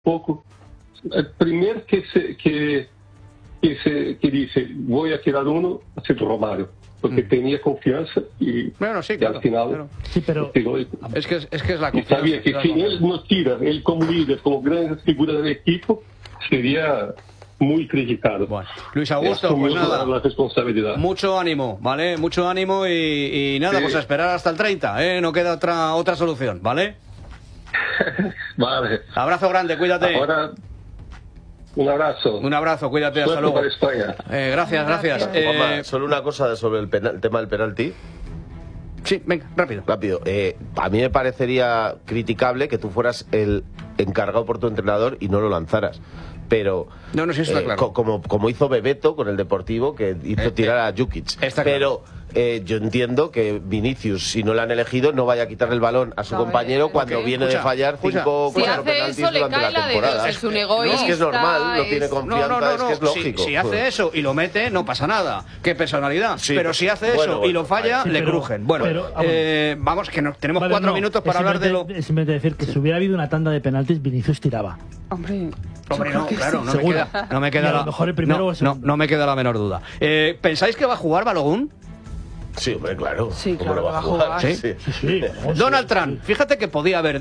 poco. El primer que dice voy a tirar uno ha sido Romario, porque tenía confianza y, bueno, sí, y claro, al final claro. Sí, pero es que es la y confianza. sabía que si él no tira, él como líder, como gran figura del equipo, sería muy criticado. Bueno, Luis Augusto, pues nada, la responsabilidad. mucho ánimo, ¿vale? Mucho ánimo y nada, Sí. pues a esperar hasta el 30, ¿eh? No queda otra solución, ¿vale? Vale. Abrazo grande, cuídate. Ahora, un abrazo. Un abrazo, cuídate, hasta Suerte luego. para España. Gracias, gracias. Juanma, solo una cosa sobre el tema del penalti. Sí, venga, rápido. Rápido. A mí me parecería criticable que tú fueras el encargado por tu entrenador y no lo lanzaras. Pero No, sí, eso está claro. como hizo Bebeto con el Deportivo, que hizo tirar a Jukic. Está pero yo entiendo que Vinicius, si no le han elegido, no vaya a quitarle el balón a su compañero cuando viene de fallar 5 si hace penaltis eso, le durante cae la la de temporada. Dios, es un egoísta. Es que es normal, no tiene confianza, es que es lógico. Si hace eso y lo mete, no pasa nada. Qué personalidad. Sí, pero si hace eso y lo falla, sí, le pero- crujen. Bueno, vamos, que tenemos vale, 4 no, minutos para hablar de lo... Es simplemente decir que si hubiera habido una tanda de penaltis, Vinicius tiraba. Hombre, no, claro, no Seguro. me queda Y a lo mejor el primero o el segundo. no me queda la menor duda. ¿Pensáis que va a jugar Balogun? Sí, hombre, claro. Sí, ¿Cómo claro, lo va a que va a jugar? jugar. Sí. Sí, vamos, Donald sí, Trump, fíjate que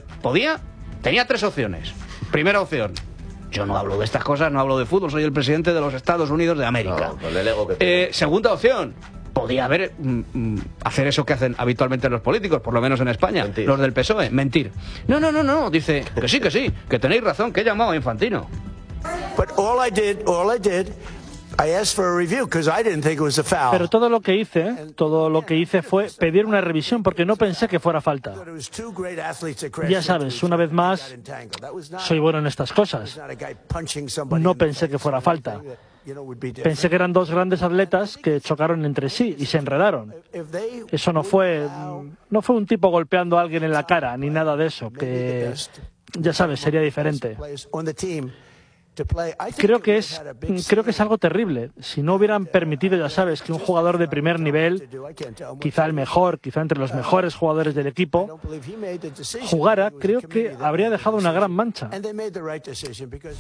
tenía 3 opciones. Primera opción, yo no hablo de estas cosas, no hablo de fútbol, soy el presidente de los Estados Unidos de América. No, con el ego que tiene. Segunda opción, podía hacer eso que hacen habitualmente los políticos, por lo menos en España, Mentir. los del PSOE, mentir. No, dice que sí, que tenéis razón, que he llamado a Infantino. But all I did, I asked for a review because I didn't think it was a foul. Pero todo lo que hice fue pedir una revisión porque no pensé que fuera falta. But it was two great athletes that crashed Ya sabes, into una each vez other. más, Got entangled. That was not- soy bueno en estas cosas. not a guy punching somebody No in the pensé que face. fuera falta. You know, would be different. Pensé que eran dos grandes atletas que chocaron entre sí y se enredaron. If they Eso no fue un tipo golpeando a alguien en la cara ni nada de eso, que ya sabes, sería diferente. players on the team to play, I think Creo it que would es have had a big creo que es algo terrible. Si no hubieran permitido, ya sabes, que un jugador de primer nivel, I can't tell. quizá el mejor, quizá entre los mejores jugadores del I equipo, don't believe he made the decision. jugara, It was creo the que committee that habría made the dejado una gran mancha. And they made the right decision because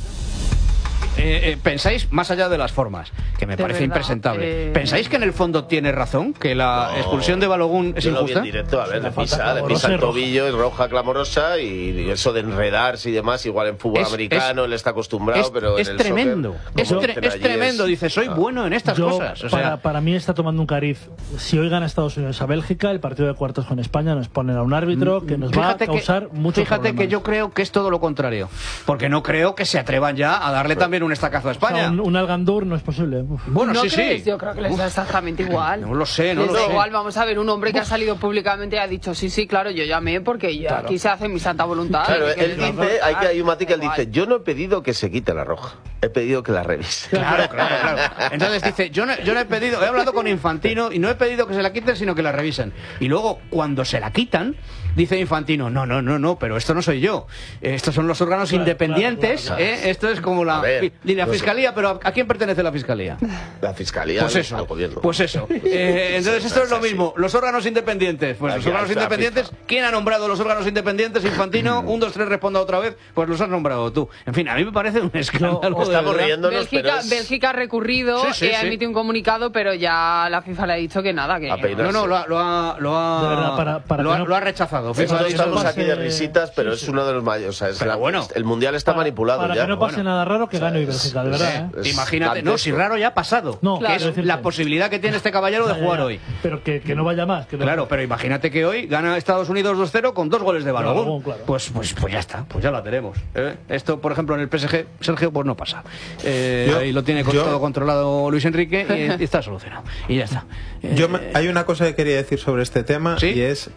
¿Pensáis, más allá de las formas, que me De parece verdad, impresentable, ¿pensáis que en el fondo tiene razón, que la expulsión de Balogun es Yo lo vi injusta? en directo, a ver, le pisa clamorosa y el roja. tobillo, es roja clamorosa y eso de enredarse y demás, igual en fútbol americano él está acostumbrado, pero en es el tremendo, soccer, es como dicen allí, tremendo, dice, soy bueno en estas Yo, cosas. O sea, para mí está tomando un cariz. Si hoy gana Estados Unidos a Bélgica, el partido de cuartos con España nos ponen a un árbitro que nos va a causar muchos fíjate problemas. que yo creo que es todo lo contrario, porque no creo que se atrevan ya a darle también un estacazo a O sea, España. un Algandur no es posible. Uf. Bueno, ¿no sí, crees? sí. Yo creo que les da exactamente igual. No lo sé, no Les lo da sé. igual, vamos a ver, un hombre que ha salido públicamente y ha dicho, sí, claro, yo llamé porque aquí se hace mi santa voluntad. Claro, y que él les va a dice, importar, hay un matiz que él igual. dice, yo no he pedido que se quite la roja, he pedido que la revise. Claro. Entonces dice, yo no he pedido, he hablado con Infantino y no he pedido que se la quiten, sino que la revisen. Y luego, cuando se la quitan, dice Infantino, no, pero esto no soy yo. Estos son los órganos independientes, claro. Esto es como A ver, la no sé. fiscalía, pero ¿a quién pertenece la fiscalía? La fiscalía Pues eso, al gobierno. pues eso. Entonces esto es lo mismo. Los órganos independientes. Pues los Aquí, órganos la independientes. FIFA. ¿Quién ha nombrado los órganos independientes? Infantino. 1, 2, 3, responda otra vez. Pues los has nombrado tú. En fin, a mí me parece un escándalo. de Estamos verdad. riéndonos, pero Bélgica ha recurrido, Sí, ha sí. emitido un comunicado, pero ya la FIFA le ha dicho que nada, que A peinar. No, lo ha De verdad, para lo que ha- no- lo ha rechazado. Eso nosotros sí, estamos no aquí de pase- risitas, pero sí, es sí. uno de los mayores. O sea, Pero bueno. el mundial está manipulado Para ya. que no pase nada raro, que gane hoy Bélgica, de verdad. ¿eh? Imagínate, no, si raro ya ha pasado. No, que claro, es decirte. la posibilidad que tiene este caballero de jugar hoy. Pero que no vaya más. Que no- Claro, pero imagínate que hoy gana Estados Unidos 2-0 con 2 goles de Balogun. Balogun, claro. Pues ya está, pues ya la tenemos. Esto, por ejemplo, en el PSG, Sergio, pues no pasa. Ahí lo tiene todo controlado Luis Enrique y está solucionado. Y ya está. Hay una cosa que quería decir sobre este tema. ¿Sí? Y es,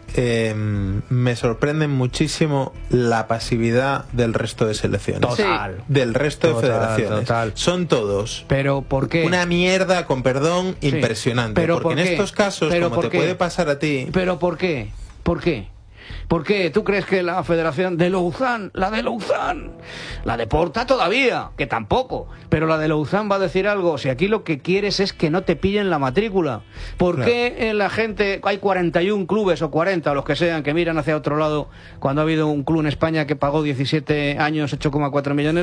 me sorprende muchísimo la pasividad del resto de selecciones. Total. Del resto de federaciones. Total. Son todos Pero ¿por qué? una mierda, con perdón, Sí. impresionante. Pero porque ¿por en qué? estos casos, Pero como ¿por te qué? puede pasar a ti, ¿Pero por qué? ¿Por qué? ¿Por qué? ¿Tú crees que la Federación de Lausanne, la de Porta todavía, que tampoco, pero la de Lausanne va a decir algo? Si aquí lo que quieres es que no te pillen la matrícula. ¿Por qué la gente, hay 41 clubes o 40 o los que sean, que miran hacia otro lado cuando ha habido un club en España que pagó 17 años 8,4 millones?